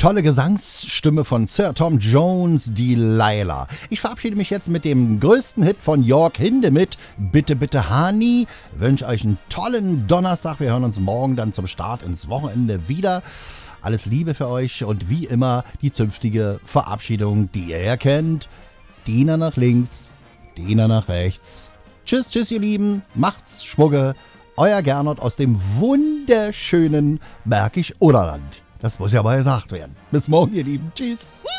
tolle Gesangsstimme von Sir Tom Jones, Delilah. Ich verabschiede mich jetzt mit dem größten Hit von Jörg Hindemith, Bitte, bitte, Hani. Wünsche euch einen tollen Donnerstag. Wir hören uns morgen dann zum Start ins Wochenende wieder. Alles Liebe für euch und wie immer die zünftige Verabschiedung, die ihr ja kennt. Diener nach links, Diener nach rechts. Tschüss, tschüss, ihr Lieben. Macht's Schwugge. Euer Gernot aus dem wunderschönen Märkisch-Oderland. Das muss ja mal gesagt werden. Bis morgen, ihr Lieben. Tschüss.